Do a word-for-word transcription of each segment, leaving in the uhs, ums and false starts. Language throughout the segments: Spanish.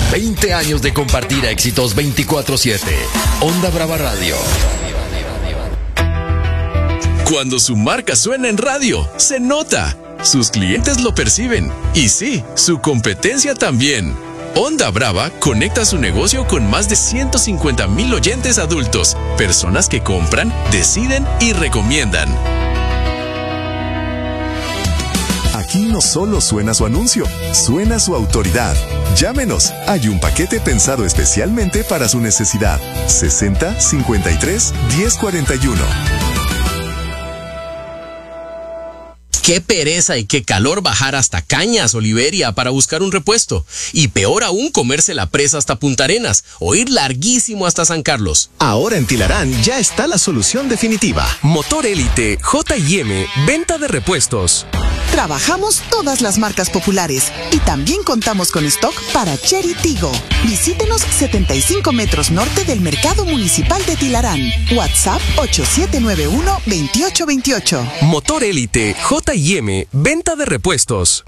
veinte años de compartir éxitos veinticuatro siete. Onda Brava Radio. Cuando su marca suena en radio, se nota. Sus clientes lo perciben. Y sí, su competencia también. Onda Brava conecta su negocio con más de ciento cincuenta mil oyentes adultos, personas que compran, deciden y recomiendan. Aquí no solo suena su anuncio, suena su autoridad. Llámenos, hay un paquete pensado especialmente para su necesidad. sesenta, cincuenta y tres, diez cuarenta y uno. Qué pereza y qué calor bajar hasta Cañas, Oliveria, para buscar un repuesto. Y peor aún, comerse la presa hasta Punta Arenas o ir larguísimo hasta San Carlos. Ahora en Tilarán ya está la solución definitiva. Motor Élite J y M, venta de repuestos. Trabajamos todas las marcas populares y también contamos con stock para Chery Tigo. Visítenos setenta y cinco metros norte del Mercado Municipal de Tilarán. WhatsApp ocho siete nueve uno, veintiocho veintiocho. Motor Élite J y M, venta de repuestos.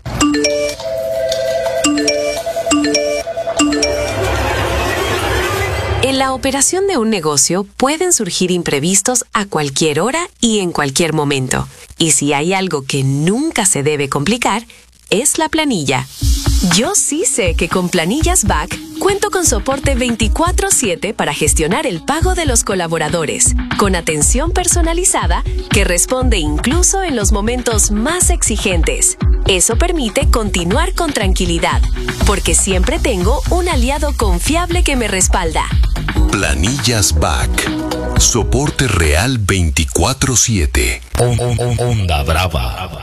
En la operación de un negocio pueden surgir imprevistos a cualquier hora y en cualquier momento. Y si hay algo que nunca se debe complicar, es la planilla. Yo sí sé que con Planillas B A C cuento con soporte veinticuatro siete para gestionar el pago de los colaboradores, con atención personalizada que responde incluso en los momentos más exigentes. Eso permite continuar con tranquilidad, porque siempre tengo un aliado confiable que me respalda. Planillas B A C. Soporte real veinticuatro siete. Onda Brava.